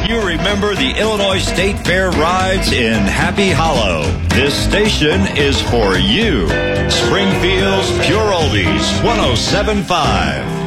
You remember the Illinois State Fair rides in Happy Hollow. This station is for you. Springfield's Pure Oldies 107.5.